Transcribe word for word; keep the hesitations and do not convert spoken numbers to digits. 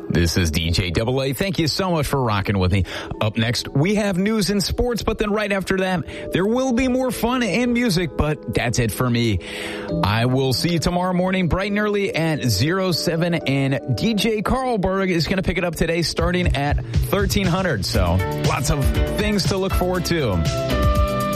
This is D J Double A. Thank you so much for rocking with me. Up next, we have news and sports, but then right after that, there will be more fun and music, but that's it for me. I will see you tomorrow morning, bright and early at zero seven, and D J Carlberg is going to pick it up today starting at thirteen hundred. So lots of things to look forward to.